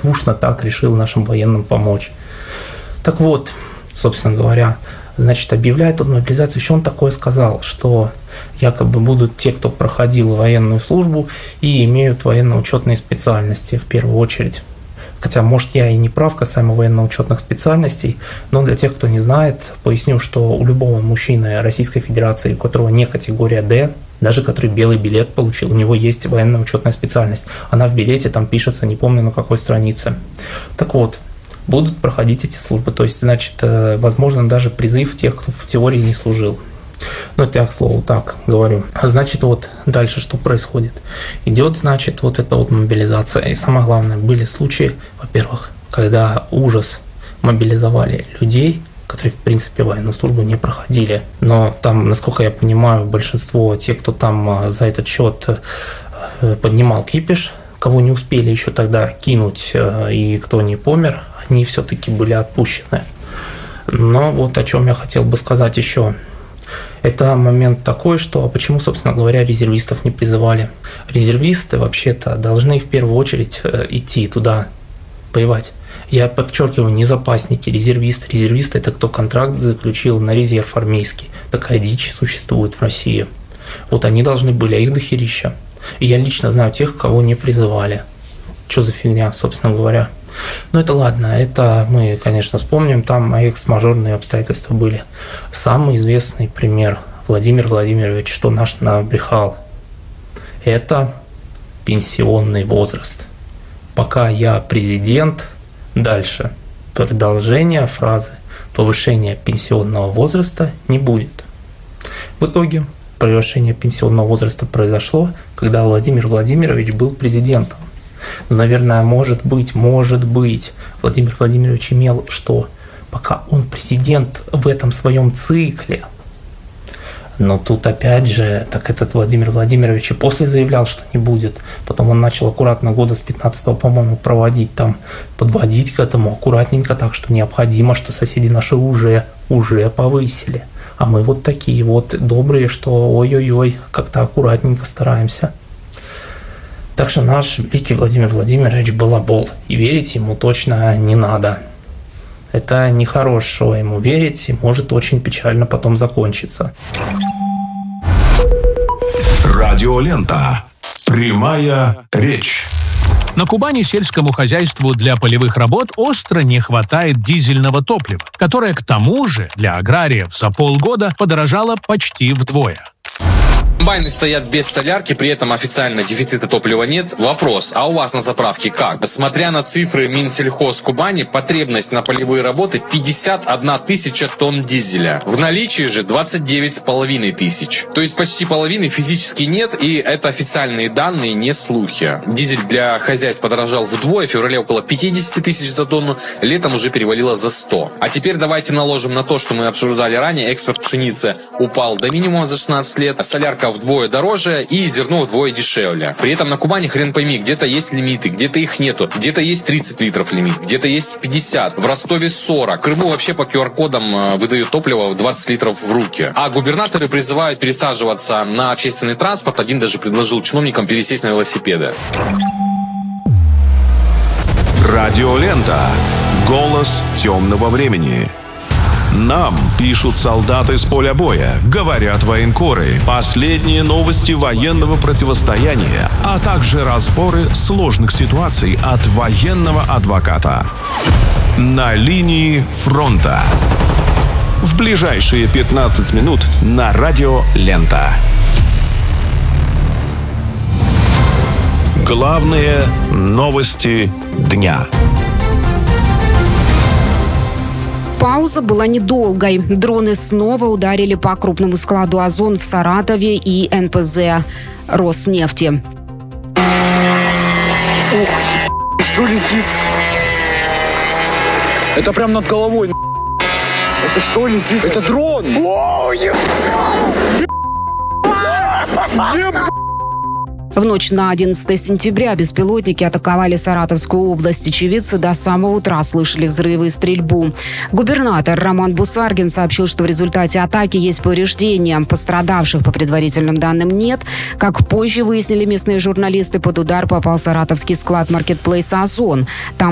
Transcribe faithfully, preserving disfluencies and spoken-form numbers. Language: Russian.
радушно так решил нашим военным помочь. Так вот, собственно говоря, значит, объявляет он мобилизацию. Еще он такое сказал, что якобы будут те, кто проходил военную службу и имеют военно-учетные специальности в первую очередь. Хотя, может, я и не прав касаемо военно-учетных специальностей, но для тех, кто не знает, поясню, что у любого мужчины Российской Федерации, у которого не категория Д, даже который белый билет получил, у него есть военно-учетная специальность. Она в билете там пишется, не помню на какой странице. Так вот, будут проходить эти службы. То есть, значит, возможно, даже призыв тех, кто в теории не служил. Ну, это я, к слову, так говорю. Значит, вот дальше что происходит? Идет, значит, вот эта вот мобилизация. И самое главное, были случаи, во-первых, когда ужас мобилизовали людей, которые, в принципе, военную службу не проходили. Но там, насколько я понимаю, большинство тех, кто там за этот счет поднимал кипиш, кого не успели еще тогда кинуть и кто не помер, они все-таки были отпущены. Но вот о чем я хотел бы сказать еще. Это момент такой, что почему, собственно говоря, резервистов не призывали. Резервисты вообще-то должны в первую очередь идти туда воевать. Я подчеркиваю, не запасники, резервисты. Резервисты – это кто контракт заключил на резерв армейский. Такая дичь существует в России. Вот они должны были, а их дохерища. И я лично знаю тех, кого не призывали. Что за фигня, собственно говоря. Ну это ладно, это мы, конечно, вспомним, там экс-мажорные обстоятельства были. Самый известный пример Владимир Владимирович, что наш набрехал, это пенсионный возраст. Пока я президент, дальше продолжение фразы повышение пенсионного возраста не будет. В итоге повышение пенсионного возраста произошло, когда Владимир Владимирович был президентом. Наверное, может быть, может быть, Владимир Владимирович имел что? Пока он президент в этом своем цикле. Но тут опять же, так этот Владимир Владимирович и после заявлял, что не будет. Потом он начал аккуратно года с пятнадцатого, по-моему, проводить там, подводить к этому аккуратненько, так что необходимо, что соседи наши уже, уже повысили. А мы вот такие вот добрые, что ой-ой-ой, как-то аккуратненько стараемся. Так что наш великий Владимир Владимирович балабол, и верить ему точно не надо. Это нехорошо ему верить, и может очень печально потом закончиться. Радиолента. Прямая речь. На Кубани сельскому хозяйству для полевых работ остро не хватает дизельного топлива, которое к тому же для аграриев за полгода подорожало почти вдвое. Комбайны стоят без солярки, при этом официально дефицита топлива нет. Вопрос, а у вас на заправке как? Смотря на цифры Минсельхоз Кубани, потребность на полевые работы пятьдесят одна тысяча тонн дизеля. В наличии же двадцать девять с половиной тысяч. То есть почти половины физически нет, и это официальные данные, не слухи. Дизель для хозяйств подорожал вдвое, в феврале около пятьдесят тысяч за тонну, летом уже перевалило за сто. А теперь давайте наложим на то, что мы обсуждали ранее, экспорт пшеницы упал до минимума за шестнадцать лет, а солярка вдвое дороже и зерно вдвое дешевле. При этом на Кубани хрен пойми, где-то есть лимиты, где-то их нету, где-то есть тридцать литров лимит, где-то есть пятьдесят, в Ростове сорок. В Крыму вообще по ку ар кодам выдают топливо в двадцать литров в руки. А губернаторы призывают пересаживаться на общественный транспорт. Один даже предложил чиновникам пересесть на велосипеды. Радиолента. Голос темного времени. Нам пишут солдаты с поля боя, говорят военкоры, последние новости военного противостояния, а также разборы сложных ситуаций от военного адвоката. На линии фронта. В ближайшие пятнадцать минут на Радио Лента. Главные новости дня. Пауза была недолгой. Дроны снова ударили по крупному складу «Озон» в Саратове и эн пэ зэ «Роснефти». Ох, что летит? Это прям над головой. Это что летит? Это дрон! О, еб... Еб... В ночь на одиннадцатое сентября беспилотники атаковали Саратовскую область. Очевидцы до самого утра слышали взрывы и стрельбу. Губернатор Роман Бусаргин сообщил, что в результате атаки есть повреждения. Пострадавших, по предварительным данным, нет. Как позже выяснили местные журналисты, под удар попал саратовский склад маркетплейса «Озон». Там